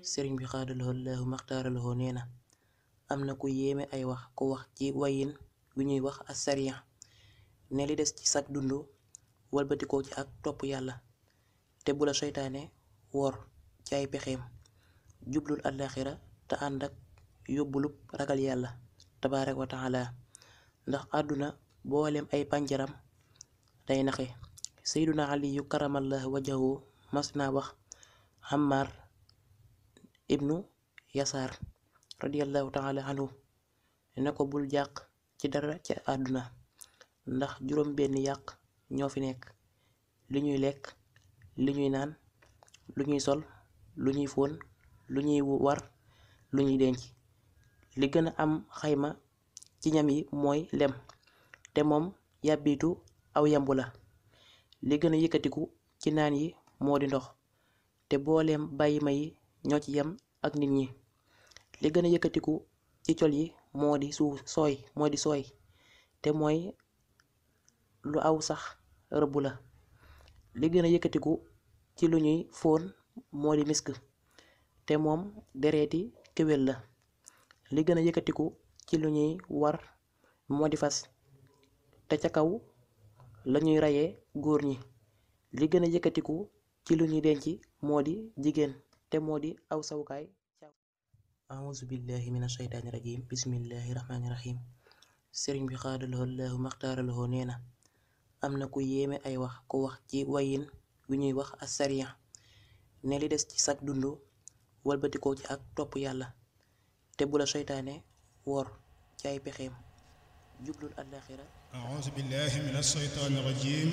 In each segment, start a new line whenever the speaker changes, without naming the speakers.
sëriñ bi xaadalahoo laahu maxtaaralahoo nee na am na ku yéeme ay wax ku wax ci wayin wi ñuy wax asariya ne li des ci sag dund walbatikoo ci ak topp yàlla te bu la seytaane wor ci ay pexeem jublul àllaaxira te ànd ak yóbbulub ragal yàlla tabaaraka wa taala ndax àdduna booleem ay pànjaram day naxe. Seyduna aliyu karamallahu wajahu mas naa wax Ammar ibnu Yasaar radiyallahu taala anhu ne ko bul jàq ci dara ci àdduna ndax juróom benn yàq ñoo fi nekk: li ñuy lekk, li ñuy naan, lu ñuy sol, lu ñuy fóon, lu ñuy war, lu ñuy denc. li gën a am xayma ci ñam yi mooy lem te moom yàbbitu aw yambu la. li gën a yëkkatiku ci naan yi moo di ndox te booleem bàyyi ma yi ñoo ci yem ak nit ñi. li gën a yëkkatiku ci col yi moo di sooy te mooy lu aw sax rëbb la. li gën a yëkkatiku ci lu ñuy fóon moo di misk te moom dereeti kéwél la. li gën a yëkkatiku ci lu ñuy war moo di fas te ca kaw lañuy rayee góor ñi. li gën a yëkkatiku ci lu ñuy denc moo di jigéen te moo di aw sawukaay. auzu billahi min ashaytaani rajim bismillahi rahmaani rahim sëriñ bi xaadalahoo laahu maxtaaralahoo nee na am na ku yéeme ay wax ku wax ci wayin wi ñuy wax asariya ne li des ci sag dund walbatikoo ci ak topp yàlla te bu la seytaane wor ci ay pexeem jublul àllaaxira.
auzu billahi min ashaytaani rajim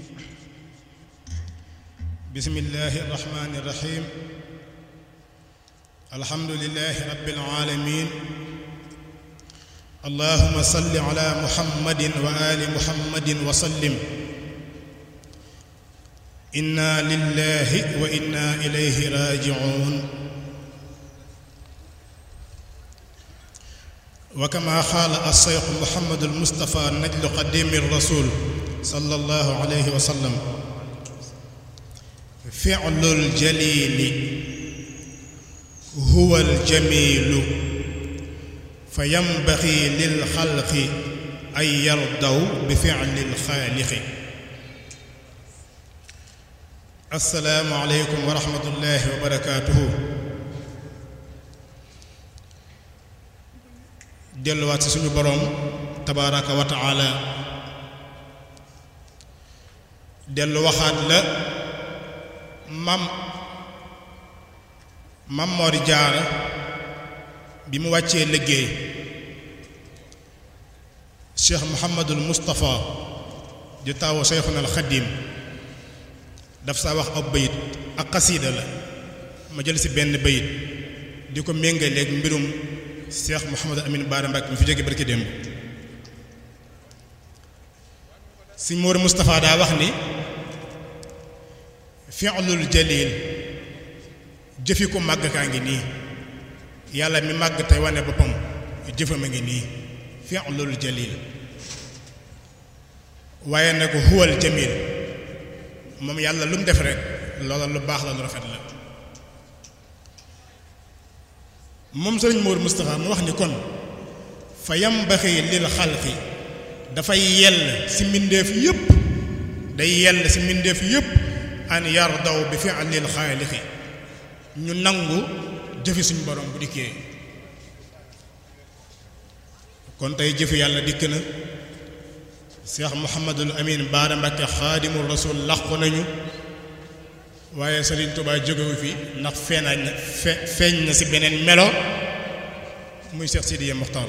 bismillahi rahmaani rahim alhamdulillahi rabbil alamin allahumma salli ala muhammadin wa ali muhammadin wa sallim. inna lillahi wa inna ilayhi raji'un. wa kama qaala as-shaykh muhammadul mustafa najlu qadimi rasul sallallahu alayhi wa sallam fi'lul jalili huwal jamilu fa yanbaghi lil xalqi ay yardaw bi fi'lil xaaliqi. assalaamu aleykum wa rahmatullahi wa barakaatuhu. delluwaat ci suñu boroom tabaaraka wa taala dellu waxaat la Mam Mor Jaara bi mu wàccee liggéey Cheikh Muhammadul Mustafa di taawu Cheikhuna al Xadim daf saa wax ab bayit ak xasiida la ma jël ci benn bayit di ko méngaleeg mbirum Cheikh Mouhamadou Amine Bara Mbacké mi fi jóge barki démb. Sëñ Mor Moustapha daa wax ni fi'lul jalil jëfi ko màgg kaa ngi nii yàlla mi màgg tey wane boppam jëfam a ngi nii fi'lul jalil waaye nag huwal jamil moom yàlla lu mu def rek loola lu baax la lu rafet la. moom sëriñ Mor Moustapha mu wax ni kon fa yambaxi lil xalqi dafay yell ci mbindeef yépp day yell ci mbindeef yépp an yardaw bi fi'lil xaaliqi ñu nangu jëfi suñu borom bu dikkee. kon tey jëfi yàlla dikk na Cheikh Mouhamadul Amine Bara Mbacké xaadimul rasul làqu nañu waaye Sëriñ Tuubaa jógewu fi ndax feeñ na ci beneen melo muy Cheikh Sidiya Mokhtar.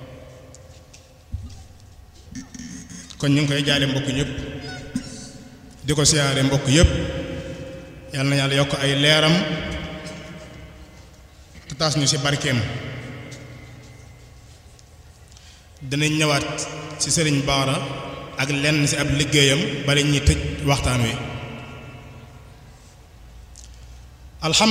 kon ñu ngi koy jaale mbokk ñëpp di ko siyaare mbokk yëpp yal na yàlla yokk ay leeram te taas ñu ci barkeem. danañ ñëwaat ci Sëriñ Bara ak lenn ci ab liggéeyam bala ñuy tëj waxtaan wi.